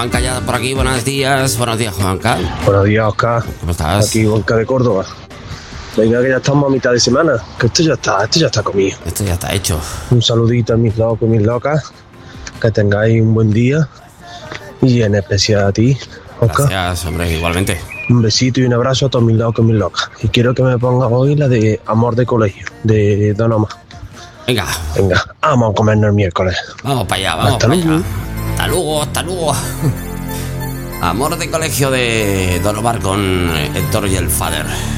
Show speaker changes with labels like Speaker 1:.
Speaker 1: Juanca ya por aquí, buenos días, Juanca.
Speaker 2: Buenos días, Oscar.
Speaker 1: ¿Cómo estás?
Speaker 2: Aquí, Juanca de Córdoba. Venga, que ya estamos a mitad de semana, que esto ya está comido.
Speaker 1: Esto ya está hecho.
Speaker 2: Un saludito a mis locos y mis locas, que tengáis un buen día, y en especial a ti, Oscar.
Speaker 1: Gracias, hombre, igualmente.
Speaker 2: Un besito y un abrazo a todos mis locos y mis locas. Y quiero que me pongas hoy la de Amor de Colegio, de Don Omar.
Speaker 1: Venga,
Speaker 2: vamos a comernos el miércoles.
Speaker 1: vamos para allá, vamos
Speaker 2: Hasta
Speaker 1: para
Speaker 2: luego.
Speaker 1: allá. Hasta luego. Amor de colegio de Don Omar con Héctor y el Fader.